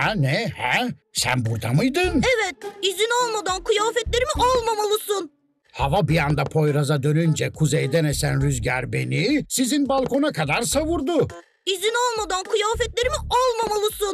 Ne? Sen burada mıydın? Evet, izin olmadan kıyafetlerimi almamalısın. Hava bir anda Poyraz'a dönünce kuzeyden esen rüzgar beni sizin balkona kadar savurdu. İzin olmadan kıyafetlerimi almamalısın.